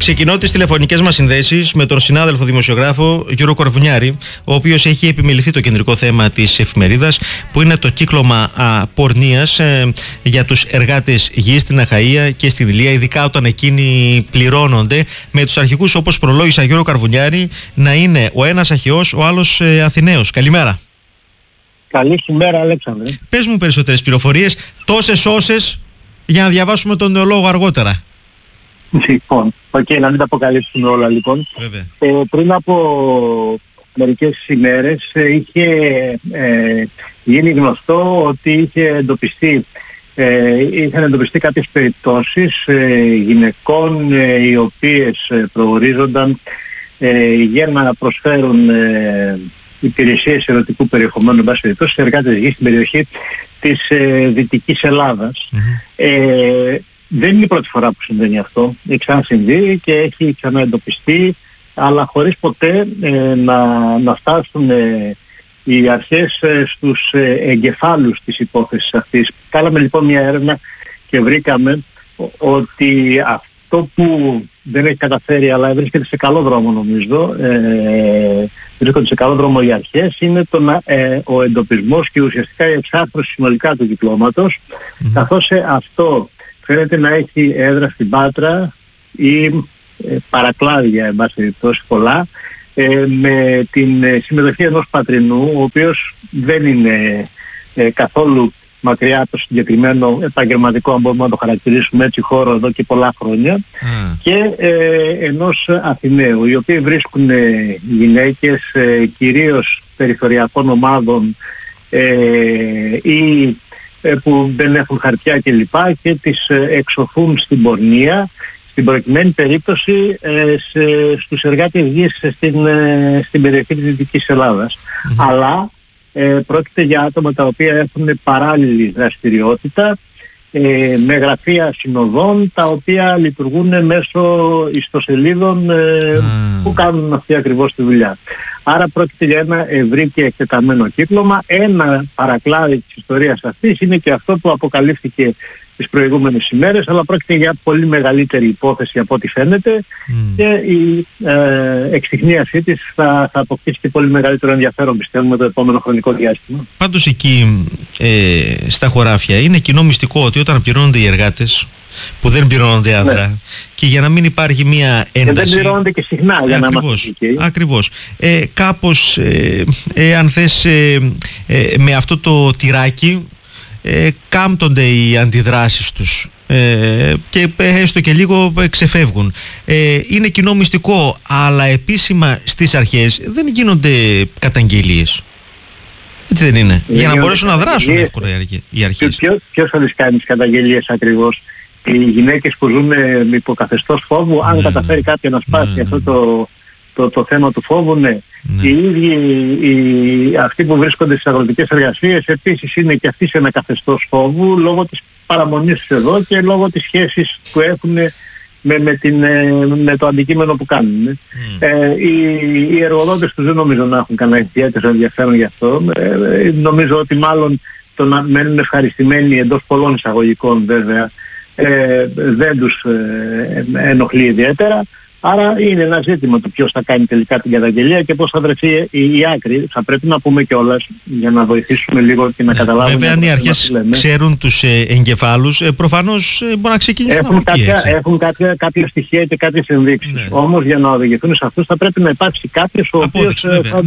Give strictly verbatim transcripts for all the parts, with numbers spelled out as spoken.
Ξεκινώ τις τηλεφωνικές μας συνδέσεις με τον συνάδελφο δημοσιογράφο Γιώργο Καρβουνιάρη, ο οποίος έχει επιμεληθεί το κεντρικό θέμα της εφημερίδας, που είναι το κύκλωμα α, πορνείας ε, για τους εργάτες γης στην Αχαΐα και στη Δειλία, ειδικά όταν εκείνοι πληρώνονται, με τους αρχικούς, όπως προλόγησα, Γιώργο Καρβουνιάρη, να είναι ο ένας Αχαιός, ο άλλος ε, Αθηναίος. Καλημέρα. Καλή σου μέρα, Αλέξανδρε. Πες μου περισσότερες πληροφορίες, τόσες όσες, για να διαβάσουμε τον νεολόγο αργότερα. Λοιπόν, οκ, okay, να μην τα αποκαλύψουμε όλα λοιπόν. Ε, πριν από μερικές ημέρες ε, είχε ε, γίνει γνωστό ότι είχε εντοπιστεί, ε, είχαν εντοπιστεί κάποιες περιπτώσεις ε, γυναικών ε, οι οποίες ε, προορίζονταν ε, για να προσφέρουν ε, υπηρεσίες ερωτικού περιεχομένου, εν πάση περιπτώσει, σε εργάτες γης στην περιοχή της ε, Δυτικής Ελλάδας. Mm-hmm. Ε, Δεν είναι η πρώτη φορά που συμβαίνει αυτό. Έχει ξανασυμβεί και έχει ξαναεντοπιστεί, αλλά χωρίς ποτέ ε, να, να φτάσουν ε, οι αρχές ε, στους ε, εγκεφάλους της υπόθεσης αυτής. Κάναμε λοιπόν μια έρευνα και βρήκαμε ότι αυτό που δεν έχει καταφέρει, αλλά βρίσκεται σε καλό δρόμο νομίζω, ε, βρίσκονται σε καλό δρόμο οι αρχές, είναι το να, ε, ο εντοπισμός και ουσιαστικά η εξάρθρωση συνολικά του κυκλώματος, mm-hmm. καθώς ε, αυτό φαίνεται να έχει έδρα στην Πάτρα ή ε, παρακλάδια, εν πάση περιπτώσει, πολλά, ε, με την ε, συμμετοχή ενός πατρινού, ο οποίος δεν είναι ε, καθόλου μακριά από το συγκεκριμένο επαγγελματικό, αν μπορούμε να το χαρακτηρίσουμε έτσι, χώρο εδώ και πολλά χρόνια, mm. και ε, ενός Αθηναίου, οι οποίοι βρίσκουν ε, γυναίκες ε, κυρίως περιθωριακών ομάδων ε, ή που δεν έχουν χαρτιά κλπ. Και τις εξωθούν στην πορνεία, στην προκειμένη περίπτωση ε, σε, στους εργάτες γης στην, ε, στην περιοχή της Δυτικής Ελλάδας. Mm-hmm. Αλλά ε, πρόκειται για άτομα τα οποία έχουν παράλληλη δραστηριότητα ε, με γραφεία συνοδών, τα οποία λειτουργούν μέσω ιστοσελίδων ε, mm. που κάνουν αυτή ακριβώς τη δουλειά. Άρα πρόκειται για ένα ευρύ και εκτεταμένο κύκλωμα. Ένα παρακλάδι της ιστορίας αυτής είναι και αυτό που αποκαλύφθηκε τις προηγούμενες ημέρες, αλλά πρόκειται για πολύ μεγαλύτερη υπόθεση από ό,τι φαίνεται mm. και η ε, εξιχνίασή της θα, θα αποκτήσει και πολύ μεγαλύτερο ενδιαφέρον, πιστεύουμε, το επόμενο χρονικό διάστημα. Πάντως εκεί ε, στα χωράφια είναι κοινό μυστικό ότι όταν πληρώνονται οι εργάτες που δεν πληρώνονται άδρα, ναι. και για να μην υπάρχει μια ένταση... Και δεν πληρώνονται και συχνά, για να είμαστε εκεί. Ακριβώς. Ε, κάπως, ε, ε, αν θες, ε, ε, με αυτό το τυράκι ε, κάμπτονται οι αντιδράσεις τους ε, και έστω και λίγο ξεφεύγουν. Ε, είναι κοινό μυστικό, αλλά επίσημα στις αρχές δεν γίνονται καταγγελίες. Έτσι δεν είναι? Δεν για να μπορέσουν να δράσουν εύκολα οι αρχές. Ποιο, ποιος θα τις κάνει τις καταγγελίες ακριβώς? Οι γυναίκες που ζουν με υποκαθεστώς φόβου, mm. αν καταφέρει κάποια να σπάσει mm. αυτό το, το, το θέμα του φόβου, ναι. Mm. Οι ίδιοι οι, αυτοί που βρίσκονται στις αγροτικές εργασίες επίσης είναι και αυτοί σε ένα καθεστώς φόβου, λόγω της παραμονής τους εδώ και λόγω της σχέσης που έχουν με, με, την, με το αντικείμενο που κάνουν. Mm. Ε, οι, οι εργοδότες τους δεν νομίζω να έχουν κανένα ιδιαίτερο ενδιαφέρον γι' αυτό. Ε, νομίζω ότι μάλλον το να μένουν ευχαριστημένοι εντός πολλών εισαγωγικών βέβαια Ε, δεν τους ε, ενοχλεί ιδιαίτερα. Άρα είναι ένα ζήτημα το ποιος θα κάνει τελικά την καταγγελία και πώς θα βρεθεί η, η άκρη. Θα πρέπει να πούμε κιόλας, για να βοηθήσουμε λίγο και να, ναι, καταλάβουμε. Βέβαια, αν οι αρχές ξέρουν τους ε, εγκεφάλους, ε, προφανώς ε, μπορεί να ξεκινήσουν έχουν από κάποια, εκεί, έχουν κάποια, κάποια στοιχεία και κάποιες ενδείξεις. Ναι. Όμως για να οδηγηθούν σε αυτούς θα πρέπει να υπάρξει κάποιος ο οποίος θα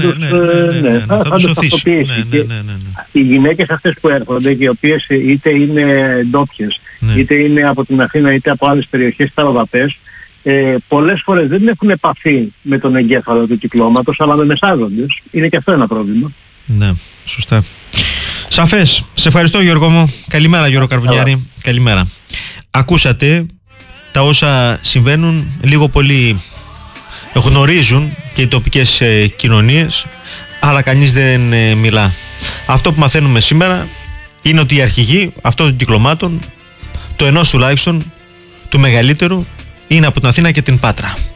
τους ταυτοποιήσει. Οι γυναίκες αυτές που έρχονται και οι οποίες είτε είναι ντόπιες, ναι. είτε είναι από την Αθήνα είτε από άλλες περιοχές στα οδαπές, Ε, πολλές φορές δεν έχουν επαφή με τον εγκέφαλο του κυκλώματος, αλλά με μεσάζοντες. Είναι και αυτό ένα πρόβλημα. Ναι, σωστά. Σαφές. Σε ευχαριστώ, Γιώργο μου. Καλημέρα, Γιώργο Καρβουνιάρη. Καλημέρα. Ακούσατε τα όσα συμβαίνουν, λίγο πολύ γνωρίζουν και οι τοπικές ε, κοινωνίες, αλλά κανείς δεν ε, μιλά. Αυτό που μαθαίνουμε σήμερα είναι ότι οι αρχηγοί αυτών των κυκλωμάτων, το ενός τουλάχιστον, του μεγαλύτερου, είναι από την Αθήνα και την Πάτρα.